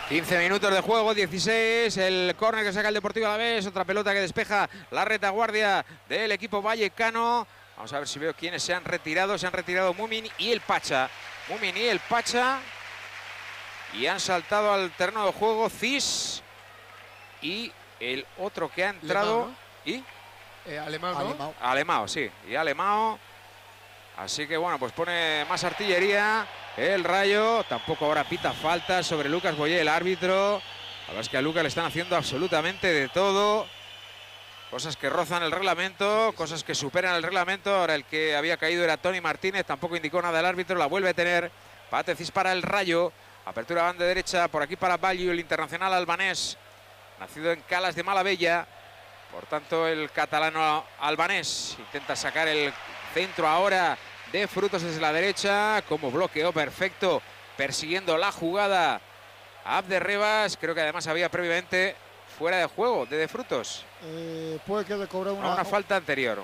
15 minutos de juego, 16, el córner que saca el Deportivo Alavés, otra pelota que despeja la retaguardia del equipo vallecano. Vamos a ver si veo quiénes se han retirado Mumin y el Pacha. Mumin y el Pacha. Y han saltado al terreno de juego Cis y el otro que ha entrado. Alemão, ¿no? ¿Y? Alemão, ¿no? Alemão, sí, y Alemão. Así que bueno, pues pone más artillería. El Rayo, tampoco ahora pita falta sobre Lucas Boyer, el árbitro. La verdad es que a Lucas le están haciendo absolutamente de todo. Cosas que rozan el reglamento, cosas que superan el reglamento. Ahora el que había caído era Tony Martínez, tampoco indicó nada el árbitro, la vuelve a tener. Pate Cis para el Rayo. Apertura banda derecha, por aquí para Baggio, el internacional albanés. Nacido en Calas de Malabella. Por tanto, el catalano albanés intenta sacar el centro ahora de Frutos desde la derecha, como bloqueo perfecto, persiguiendo la jugada Abde Rivas. Creo que además había previamente fuera de juego de Frutos. Puede que recobró una falta anterior,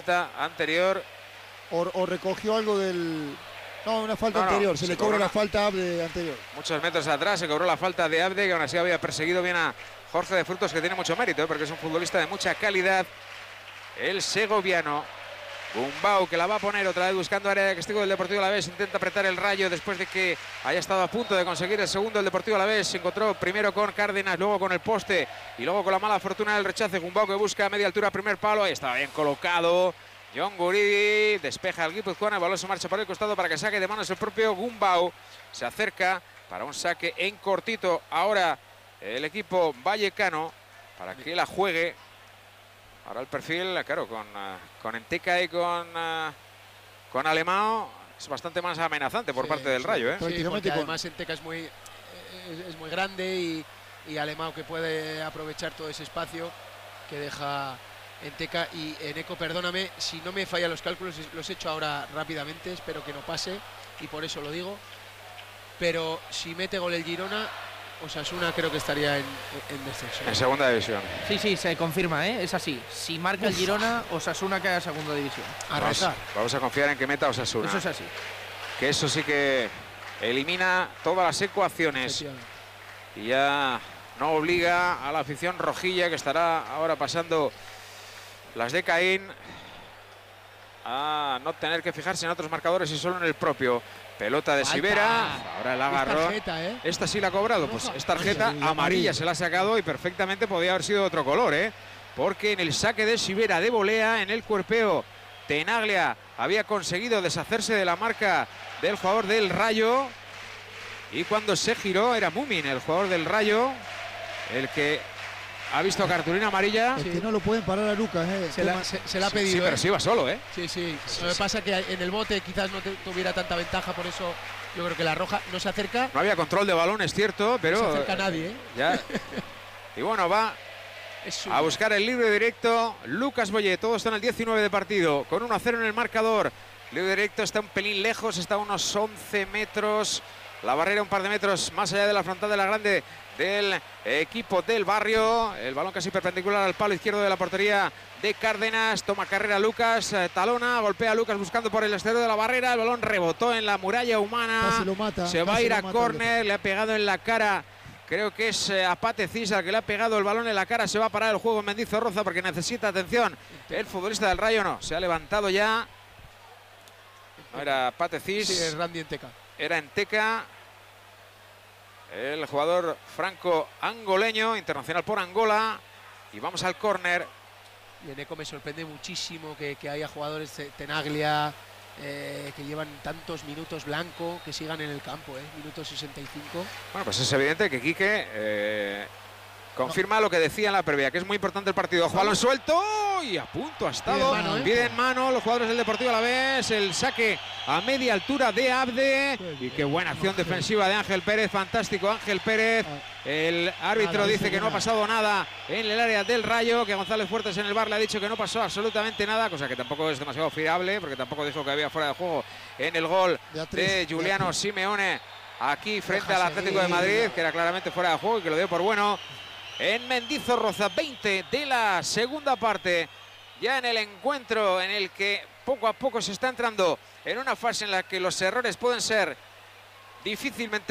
o recogió algo del... No, una falta anterior, se le cobra la falta a Abde anterior. Muchos metros atrás se cobró la falta de Abde, que aún así había perseguido bien a Jorge de Frutos, que tiene mucho mérito, porque es un futbolista de mucha calidad, el segoviano. Gumbau, que la va a poner otra vez buscando área de castigo del Deportivo Alavés, intenta apretar el Rayo después de que haya estado a punto de conseguir el segundo el Deportivo Alavés. Se encontró primero con Cárdenas, luego con el poste y luego con la mala fortuna del rechace. Gumbau que busca a media altura primer palo, ahí estaba bien colocado John Guridi, despeja el guipuzcoano, el balón se marcha por el costado para que saque de manos el propio Gumbau. Se acerca para un saque en cortito ahora el equipo vallecano para que la juegue. Ahora el perfil, claro, con Enteca y con Alemão es bastante más amenazante por parte del Rayo. Sí, porque además Enteca es muy grande y Alemão que puede aprovechar todo ese espacio que deja Enteca. Y Eneco, perdóname, si no me fallan los cálculos, los he hecho ahora rápidamente, espero que no pase y por eso lo digo. Pero si mete gol el Girona, Osasuna creo que estaría en descenso. En segunda división. Sí, se confirma, es así. Si marca el Girona, Osasuna cae a segunda división. Vamos a confiar en que meta Osasuna. Eso es así. Que eso sí que elimina todas las ecuaciones. Y ya no obliga a la afición rojilla, que estará ahora pasando las de Caín, a no tener que fijarse en otros marcadores y solo en el propio. Pelota de Sivera, ahora el agarrón. Esta sí la ha cobrado, pues es tarjeta amarilla, se la ha sacado y perfectamente podía haber sido otro color, porque en el saque de Sivera de volea, en el cuerpeo, Tenaglia había conseguido deshacerse de la marca del jugador del Rayo y cuando se giró era Mumin, el jugador del Rayo, el que ha visto cartulina amarilla. Es que no lo pueden parar a Lucas. Se la ha pedido. Sí, pero sí va solo, Sí. Lo que pasa es que en el bote quizás no tuviera tanta ventaja, por eso yo creo que la roja no se acerca. No había control de balón, es cierto, pero... No se acerca a nadie, Ya. Y bueno, va a buscar el libre directo Lucas Boyer. Todo está en el 19 de partido, con 1-0 en el marcador. Libre directo está un pelín lejos, está a unos 11 metros. La barrera un par de metros más allá de la frontal de la grande del equipo del Barrio. El balón casi perpendicular al palo izquierdo de la portería de Cárdenas. Toma carrera Lucas, talona, golpea a Lucas buscando por el exterior de la barrera. El balón rebotó en la muralla humana. Se va a ir a córner, le ha pegado en la cara. Creo que es a Pate Cis al que le ha pegado el balón en la cara. Se va a parar el juego en Mendizorroza porque necesita atención. El futbolista del Rayo no, se ha levantado ya. No era Pate Cis. Sí, es Randy Enteca. Era Enteca, el jugador franco-angoleño, internacional por Angola. Y vamos al córner. Y Eneco me sorprende muchísimo que haya jugadores Tenaglia que llevan tantos minutos blanco, que sigan en el campo, minuto 65. Bueno, pues es evidente que Quique confirma lo que decía en la previa, que es muy importante el partido. Balón suelto y a punto ha estado. Pide en mano los jugadores del Deportivo Alavés. El saque a media altura de Abde. Y qué buena acción defensiva de Ángel Pérez. Fantástico Ángel Pérez. El árbitro dice que no ha pasado nada en el área del Rayo, que González Fuertes en el bar le ha dicho que no pasó absolutamente nada, cosa que tampoco es demasiado fiable, porque tampoco dijo que había fuera de juego en el gol de Giuliano Simeone aquí frente al Atlético de Madrid, que era claramente fuera de juego y que lo dio por bueno. En Mendizorroza, 20 de la segunda parte, ya en el encuentro en el que poco a poco se está entrando en una fase en la que los errores pueden ser difícilmente